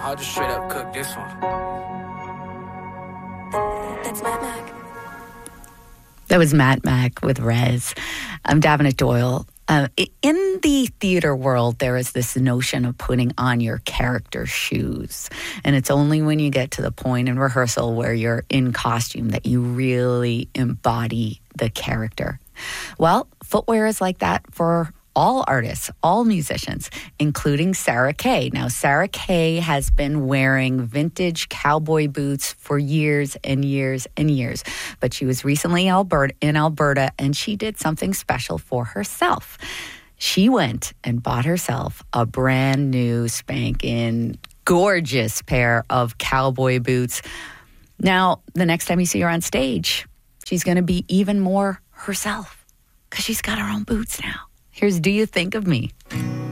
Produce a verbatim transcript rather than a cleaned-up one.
I'll just straight up cook this one. That's Matt Mac. That was Matt Mac with Rez. I'm Davenant Doyle. Uh, in the theater world, there is this notion of putting on your character's shoes. And it's only when you get to the point in rehearsal where you're in costume that you really embody the character. Well, footwear is like that for all artists, all musicians, including Sarah Kay. Now, Sarah Kay has been wearing vintage cowboy boots for years and years and years. But she was recently Alberta, in Alberta, and she did something special for herself. She went and bought herself a brand new spanking gorgeous pair of cowboy boots. Now, the next time you see her on stage, she's going to be even more herself because she's got her own boots now. Here's Do You Think of Me?